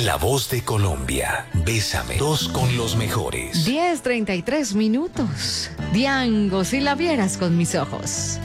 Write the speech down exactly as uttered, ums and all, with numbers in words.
La voz de Colombia. Bésame. Dos con los mejores. diez treinta y tres minutos. Diango, si la vieras con mis ojos.